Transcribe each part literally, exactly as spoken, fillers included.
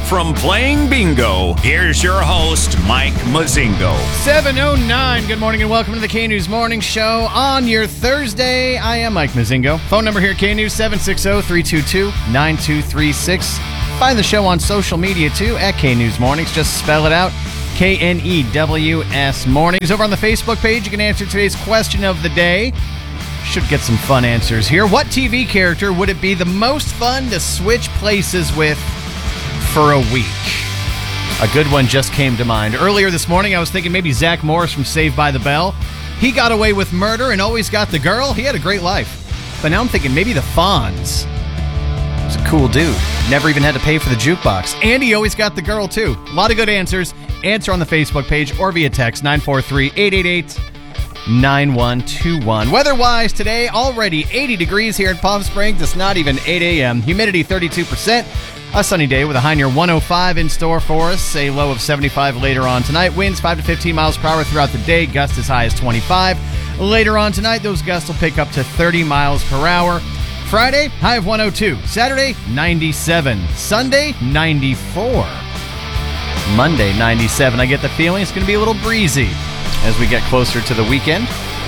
from playing bingo, here's your host, Mike Mozingo. seven oh nine, good morning and welcome to the K-News Morning Show on your Thursday. I am Mike Mozingo. Phone number here at K-News, seven six zero, three two two, nine two three six. Find the show on social media too, at K-News Mornings. Just spell it out, K N E W S Mornings. Over on the Facebook page, you can answer today's question of the day. Should get some fun answers here. What T V character would it be the most fun to switch places with for a week? A good one just came to mind. Earlier this morning, I was thinking maybe Zach Morris from Saved by the Bell. He got away with murder and always got the girl. He had a great life. But now I'm thinking maybe the Fonz. He's a cool dude. Never even had to pay for the jukebox. And he always got the girl, too. A lot of good answers. Answer on the Facebook page or via text nine four three, eight eight eight, nine one two one. Weather-wise today, already eighty degrees here in Palm Springs. It's not even eight a.m. Humidity thirty-two percent. A sunny day with a high near one oh five in store for us. A low of seventy-five later on tonight. Winds five to fifteen miles per hour throughout the day. Gusts as high as twenty-five. Later on tonight, those gusts will pick up to thirty miles per hour. Friday, high of one oh two. Saturday, ninety-seven. Sunday, ninety-four. Monday, ninety-seven. I get the feeling it's going to be a little breezy as we get closer to the weekend.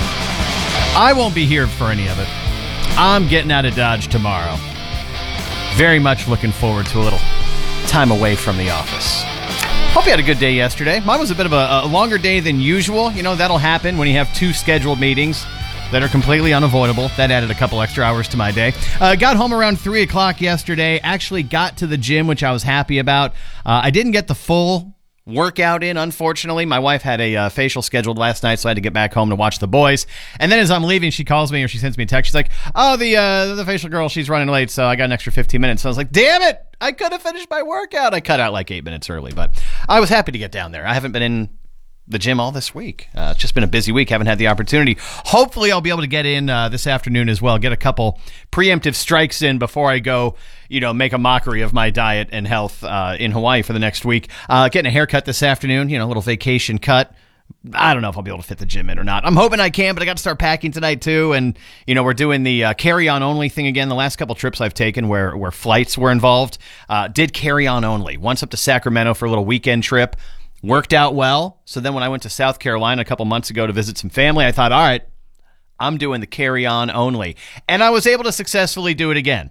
I won't be here for any of it. I'm getting out of Dodge tomorrow. Very much looking forward to a little time away from the office. Hope you had a good day yesterday. Mine was a bit of a, a longer day than usual. You know, that'll happen when you have two scheduled meetings that are completely unavoidable. That added a couple extra hours to my day. Uh, got home around three o'clock yesterday. Actually got to the gym, which I was happy about. Uh, I didn't get the full workout in, unfortunately. My wife had a uh, facial scheduled last night, so I had to get back home to watch the boys. And then as I'm leaving, she calls me or she sends me a text. She's like, oh, the uh, the facial girl, she's running late, so I got an extra fifteen minutes. So I was like, damn it, I could have finished my workout. I cut out like eight minutes early, but I was happy to get down there. I haven't been in the gym all this week. Uh, it's just been a busy week. Haven't had the opportunity. Hopefully I'll be able to get in uh, this afternoon as well. Get a couple preemptive strikes in before I go, you know, make a mockery of my diet and health uh, in Hawaii for the next week. Uh, getting a haircut this afternoon, you know, a little vacation cut. I don't know if I'll be able to fit the gym in or not. I'm hoping I can, but I got to start packing tonight too. And, you know, we're doing the uh, carry-on only thing again. The last couple trips I've taken where, where flights were involved, uh, did carry-on only. Once up to Sacramento for a little weekend trip. Worked out well. So then when I went to South Carolina a couple months ago to visit some family, I thought, all right, I'm doing the carry-on only. And I was able to successfully do it again.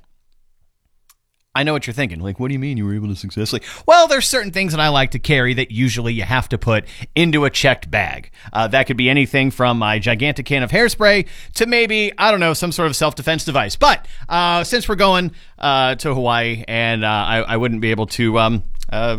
I know what you're thinking. Like, what do you mean you were able to successfully? Well, there's certain things that I like to carry that usually you have to put into a checked bag. Uh, that could be anything from my gigantic can of hairspray to maybe, I don't know, some sort of self-defense device. But uh, since we're going uh, to Hawaii and uh, I, I wouldn't be able to... Um, uh,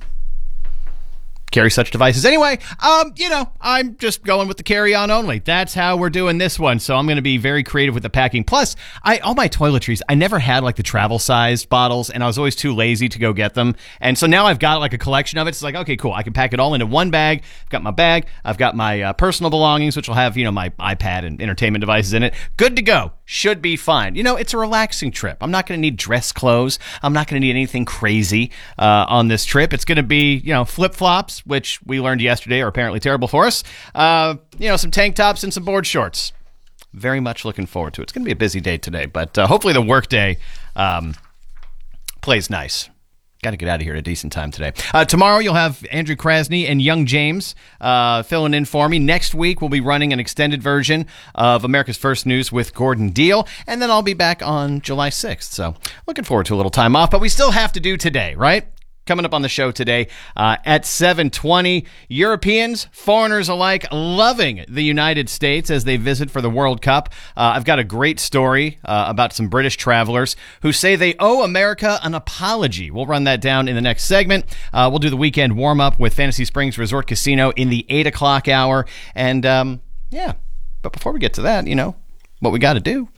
carry such devices. Anyway, um, you know, I'm just going with the carry-on only. That's how we're doing this one. So I'm going to be very creative with the packing. Plus, I all my toiletries, I never had like the travel-sized bottles, and I was always too lazy to go get them. And so now I've got like a collection of it. It's like, okay, cool. I can pack it all into one bag. I've got my bag. I've got my uh, personal belongings, which will have, you know, my iPad and entertainment devices in it. Good to go. Should be fine. You know, it's a relaxing trip. I'm not going to need dress clothes. I'm not going to need anything crazy uh, on this trip. It's going to be, you know, flip-flops, which we learned yesterday are apparently terrible for us. Uh, you know, some tank tops and some board shorts. Very much looking forward to it. It's going to be a busy day today, but uh, hopefully the work day um, plays nice. Got to get out of here at a decent time today. Uh, tomorrow you'll have Andrew Krasny and Young James uh, filling in for me. Next week we'll be running an extended version of America's First News with Gordon Deal, and then I'll be back on July sixth. So looking forward to a little time off, but we still have to do today, right? Coming up on the show today uh, at seven twenty, Europeans, foreigners alike, loving the United States as they visit for the World Cup. Uh, I've got a great story uh, about some British travelers who say they owe America an apology. We'll run that down in the next segment. Uh, we'll do the weekend warm-up with Fantasy Springs Resort Casino in the eight o'clock hour. And, um, yeah, but before we get to that, you know, what we got to do.